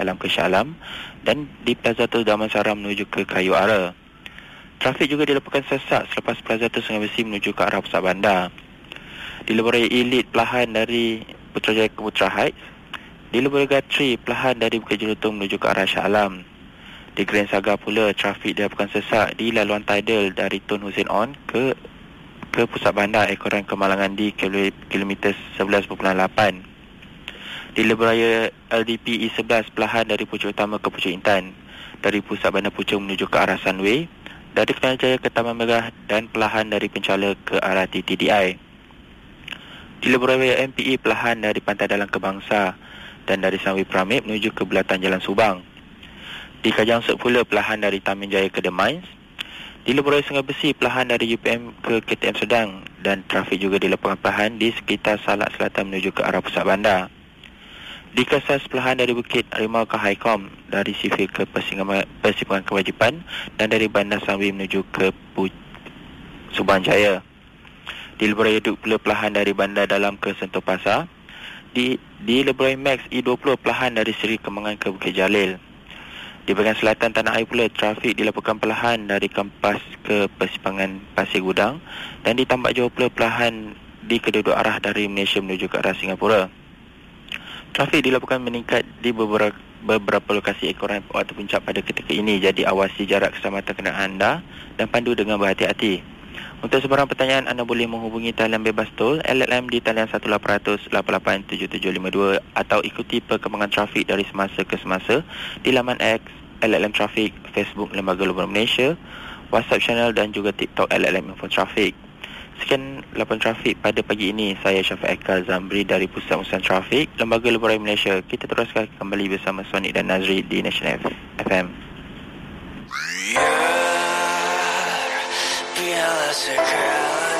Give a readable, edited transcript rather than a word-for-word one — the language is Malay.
Alam ke Shah Alam dan di Plaza Tun Damansara menuju ke Kayu Ara. Trafik juga dilaporkan sesak selepas Plaza Tun Sungai Besi menuju ke arah pusat bandar. Di Lebuh Raya Elite perlahan dari Putrajaya ke Putra Heights. Di Lebuh Raya Gatri perlahan dari Bukit Jelutong menuju ke arah Shah Alam. Di Grand Saga pula trafik dilaporkan sesak di laluan tidal dari Tun Hussein On ke pusat bandar ekoran Kemalangan di kilometer 11.8. Di Lebuh Raya LDP E11 perlahan dari Pucuk Utama ke Pucuk Intan, dari pusat bandar Puchong menuju ke arah Sunway, dari Kelantan Jaya ke Taman Merah dan perlahan dari Penchala ke arah TTDI. Di Lebuh Raya MPE perlahan dari Pantai Dalang ke Bangsa dan dari Sunway Pyramid menuju ke Belatan Jalan Subang. Di Kajang Sek pula perlahan dari Taman Jaya ke The Mines. Di Lebuh Raya Sungai Besi perlahan dari UPM ke KTM Sedang dan trafik juga dilaporkan perlahan di sekitar Salak Selatan menuju ke arah pusat bandar. Di Kesas perlahan dari Bukit Harimau ke Highcom, dari Sivil ke Persimpangan Kewajipan dan dari Bandar Sunway menuju ke Subang Jaya. Di Lebuh Raya Duk pula perlahan dari Bandar Dalam ke Sentul Pasar. Di Lebuh Raya Max E20 perlahan dari Seri Kembangan ke Bukit Jalil. Di bahagian selatan Tanah Air pula trafik dilaporkan perlahan dari Kampas ke Persimpangan Pasir Gudang dan di Tambak Johor pula perlahan di kedua-dua arah dari Malaysia menuju ke arah Singapura. Trafik dilaporkan meningkat di beberapa lokasi ekoran waktu puncak pada ketika ini, jadi awasi jarak keselamatan kenderaan anda dan pandu dengan berhati-hati. Untuk sebarang pertanyaan anda boleh menghubungi talian bebas tol LLM di talian 1800 887752 atau ikuti perkembangan trafik dari semasa ke semasa di laman X LLM Traffic, Facebook Lembaga Luaran Malaysia, WhatsApp channel dan juga TikTok LLM Info Traffic. Sekian laporan trafik pada pagi ini. Saya Syafiq Eka Zamri dari Pusat Urusan Trafik Lembaga Luaran Malaysia. Kita teruskan kembali bersama Sonic dan Nazri di National FM. Biarlah sekarang